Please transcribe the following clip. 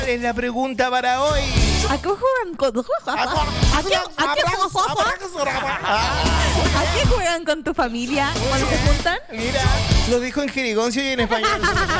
es la pregunta para hoy. ¿A qué juegan con ¿A qué juegan con tu familia cuando se juntan? Mira, lo dijo en jerigoncio y en español.